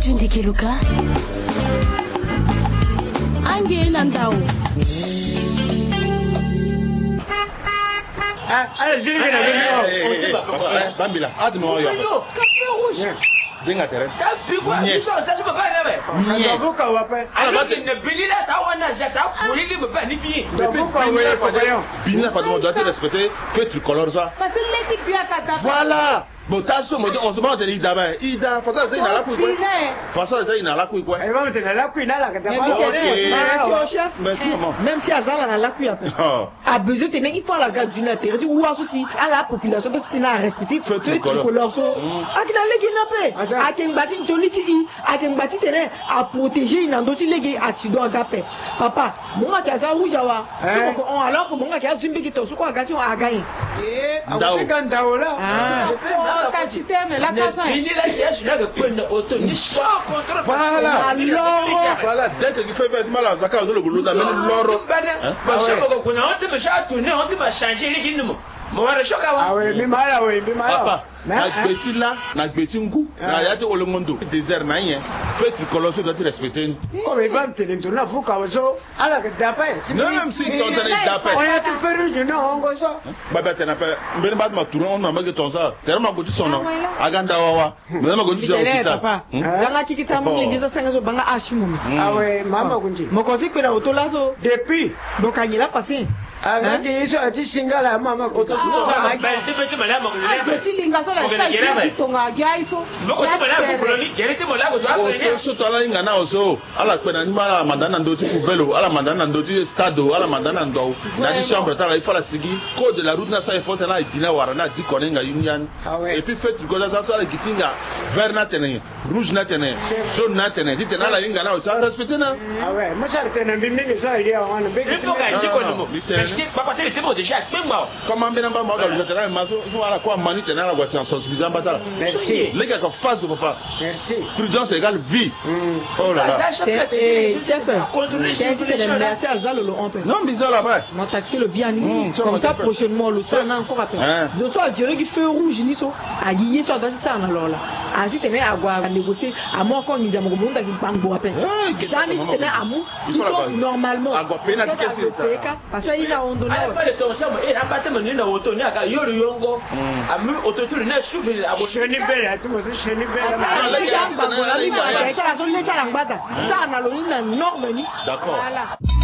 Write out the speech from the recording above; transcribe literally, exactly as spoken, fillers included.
Tunde Keluka Ange Nandao. Ah, allez, je vais aller. Bambila, admo yo. Café rouge. Dinga tere. Ta biko biso ça je peux pas aller. Ala buka wape. Ala ba ne bilila ta wana jata pour li me pas ni bien. Buka we ko Binila pas doit être respecté, fait tricolore ça. Parce que les types bien kata. Voilà. Bon, t'as ce mot, on se demande d'Ida, ben, Ida, faut ça, il n'a la couille, quoi. Façon, ça, il n'a la couille, quoi. Il va me tenir la couille, là, la kata. Ok. Chef. Merci, maman. Même si Azal a la couille après. A besoin de tenir, il faut la garde d'une interdit ou à souci à la population, donc c'est à respecter. Feu tricolore. So, à qui dans les guinapé, à qui bâti une solitude, à qui bâti tenir, à protéger une endoti légué, à qui doit agapé. Papa, mon gars, ça rouge, alors que mon gars, qui a zumbi qui te souko à gâchon à gagner. Eh, à vous, quand t'as là. Ta citerne, la casa. Fini la cherche là que prendre auto ni pas contre. Voilà. Alors, voilà, dès que tu fais mal à Zaka, le boulot d'amener l'or. Parce que on a on te m'a tourner, on te m'a changer les guinements. Mon mari choc ah oui, mais mal oui, mais mal. Papa, na gbeti là, na gbeti ngu, na yate o le mondo. Désert na yen. Fait tu colosse doit te respecter. Comme il va me tenir tourner faut ka zo, ala que d'après. Non même si tu entends d'après. On a tout fait du non, on go ça. Baba tena pa, mbeni ba ma tourner on m'a que ton ça. Tellement ko tu sono. Aganda wawa. Mais ma ko tu ça papa. Zanga kikita mo lingizo senga zo banga ashimu. Ah ouais, maman kunji. Mokozi kwela otolazo depuis donc anyela passé. Ah ngi iso ati singala mama ko to ba te te mala mo ah tu linga so la style tonga gaiso boko te mala ko ni gerete mo la ko to afre so to ala inga na oso ala kwena ni mala mandana ndoti poubelle ala mandana ndoti stade ala mandana ndo na di chambre tala il faut la sigi code de la route na sa il faut tena ipina warana di konenga yunyan et puis fait ko ça so ala gitinga vert na tene rouge na tene jaune na tene di tena la inga na oso respecter na ah ouais moi ça tene bimbi so ile wana be il faut ka jiko mo papa tu étais bon déjà moi comment bien pas moi dans le terrain maso il faut ala quoi mani tena la voiture sans suffisant batala merci les gars qu'on fasse papa merci prudence égale vie oh là là chef merci à Zalo le on peut non bizarre là-bas mon taxi le bien comme ça prochainement le ça n'a encore appel je sois violé qui feu rouge ni so a guier soit dans ça alors là ainsi tenait à avoir négocier à moi quand il jamu monde qui bango appel tani tenait à moi normalement à gopena tikesi parce que il a on donne pas de ton chambre et appartement ni na auto ni aka yoro yongo ami auto tu na souffle à gauche ni belle tu me dis ni belle ça na lo ni na norme ni d'accord.